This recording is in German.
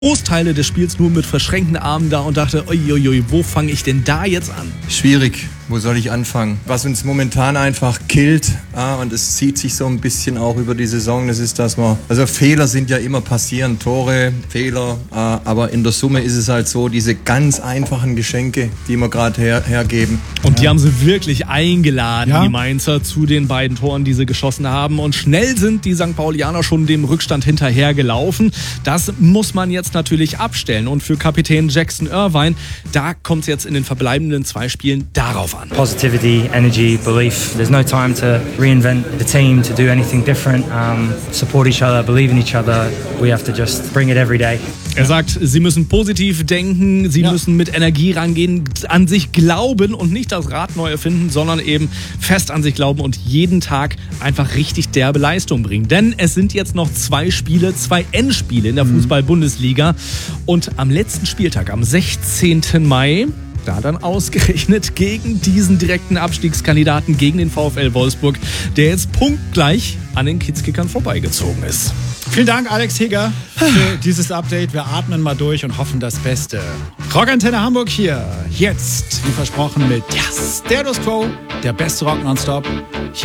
Großteile des Spiels nur mit verschränkten Armen da und dachte, uiuiui, wo fange ich denn da jetzt an? Schwierig. Wo soll ich anfangen? Was uns momentan einfach killt, und es zieht sich so ein bisschen auch über die Saison, das ist, dass also Fehler sind ja immer passieren, Tore, Fehler, aber in der Summe ist es halt so, diese ganz einfachen Geschenke, die wir gerade hergeben. Und die haben sie wirklich eingeladen, die Mainzer, zu den beiden Toren, die sie geschossen haben. Und schnell sind die St. Paulianer schon dem Rückstand hinterhergelaufen. Das muss man jetzt natürlich abstellen. Und für Kapitän Jackson Irvine, da kommt es jetzt in den verbleibenden 2 Spielen darauf an. Positivity, energy, belief. There's no time to reinvent the team, to do anything different. Support each other, believe in each other. We have to just bring it every day. Er sagt, sie müssen positiv denken, sie müssen mit Energie rangehen, an sich glauben und nicht das Rad neu erfinden, sondern eben fest an sich glauben und jeden Tag einfach richtig derbe Leistung bringen. Denn es sind jetzt noch 2 Spiele, 2 Endspiele in der Fußball-Bundesliga. Und am letzten Spieltag, am 16. Mai, da dann ausgerechnet gegen diesen direkten Abstiegskandidaten, gegen den VfL Wolfsburg, der jetzt punktgleich an den Kiezkickern vorbeigezogen ist. Vielen Dank, Alex Heger, für dieses Update. Wir atmen mal durch und hoffen das Beste. Rockantenne Hamburg hier, jetzt, wie versprochen, mit Status Quo, der beste Rock nonstop.